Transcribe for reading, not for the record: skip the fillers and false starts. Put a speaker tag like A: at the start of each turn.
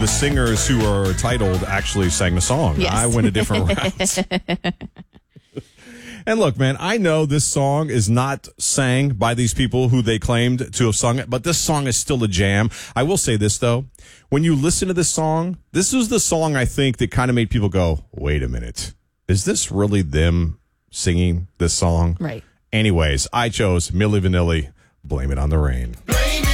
A: the singers who are titled actually sang the song.
B: Yes.
A: I went a different route. And look, man, I know this song is not sang by these people who they claimed to have sung it, but this song is still a jam. I will say this, though. When you listen to this song, this is the song I think that kind of made people go, wait a minute. Is this really them singing this song?
B: Right.
A: Anyways, I chose Milli Vanilli, Blame It on the Rain.